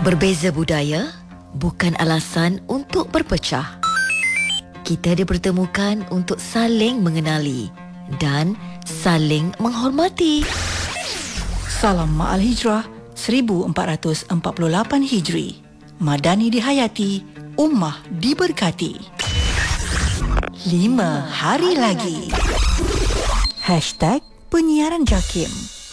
Berbeza budaya bukan alasan untuk berpecah. Kita dipertemukan untuk saling mengenali dan saling menghormati. Salam Ma'al Hijrah 1448 Hijri. Madani dihayati, ummah diberkati. 5 hari lagi. #Penyiaran JAKIM.